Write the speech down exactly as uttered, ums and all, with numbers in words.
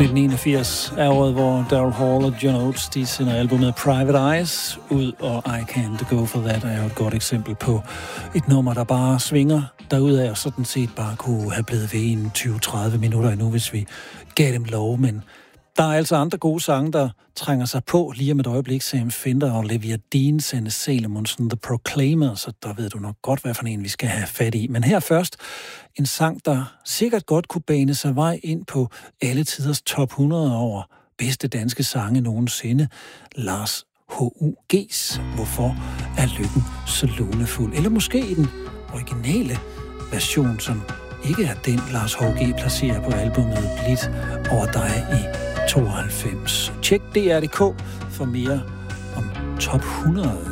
nitten enogfirs er året, hvor Daryl Hall og John Oates, de sender albumet Private Eyes ud, og I Can't Go For That er jo et godt eksempel på et nummer, der bare svinger derudad, og sådan set bare kunne have blevet ved i tyve til tredive minutter endnu, hvis vi gav dem lov, men der er altså andre gode sange, der trænger sig på lige om et øjeblik. Sam Fender og Olivia Dean, Sanne Salomonsen, The Proclaimers, så der ved du nok godt, hvad for en vi skal have fat i. Men her først en sang, der sikkert godt kunne bane sig vej ind på alle tiders top hundrede over bedste danske sange nogensinde. Lars H U G's Hvorfor er lykken så lunefuld? Eller måske i den originale version, som ikke er den, Lars H G placerer på albumet Blidt over dig i tooghalvfems. Tjek D R punktum D K for mere om top hundrede.